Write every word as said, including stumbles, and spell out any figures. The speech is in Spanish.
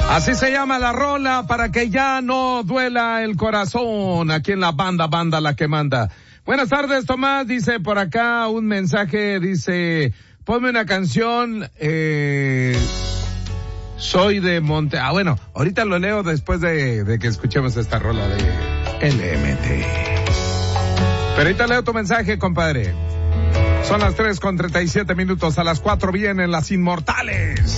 Así se llama la rola, para que ya no duela el corazón, aquí en la banda, banda la que manda. Buenas tardes, Tomás, dice por acá un mensaje, dice, ponme una canción, eh, soy de Monte, ah bueno, ahorita lo leo después de, de que escuchemos esta rola de L M T. Pero ahorita leo tu mensaje, compadre. Son las tres con treinta y siete minutos, a las cuatro vienen las Inmortales.